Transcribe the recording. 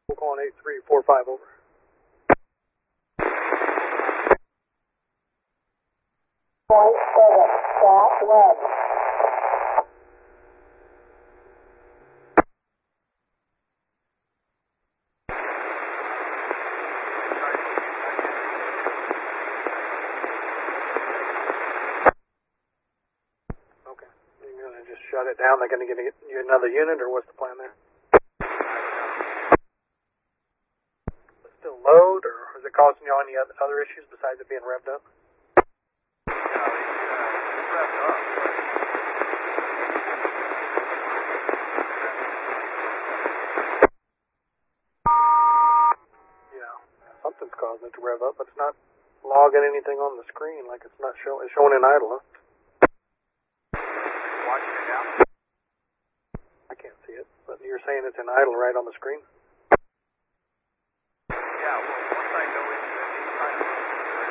We're calling 8345 over. Okay. You're going to just shut it down? They're going to get you another unit, or what's the plan there? Still load, or is it causing you any other issues besides it being revved up? Yeah, something's causing it to rev up, but it's not logging anything on the screen, like it's not showing. It's showing in idle, huh? Watching it now? I can't see it, but you're saying it's in idle right on the screen?